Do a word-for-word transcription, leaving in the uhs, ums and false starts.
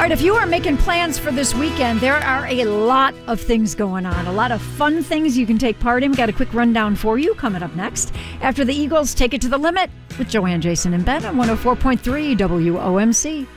right, if you are making plans for this weekend, there are a lot of things going on, a lot of fun things you can take part in. We got a quick rundown for you coming up next. After the Eagles take it to the limit with Joanne, Jason, and Ben on one oh four point three W O M C.